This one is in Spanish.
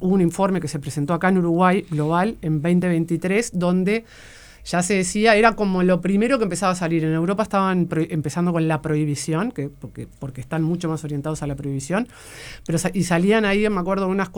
hubo un informe que se presentó acá en Uruguay, global, en 2023, donde ya se decía, era como lo primero que empezaba a salir. En Europa estaban empezando con la prohibición, porque están mucho más orientados a la prohibición, y salían ahí, me acuerdo, unas cosas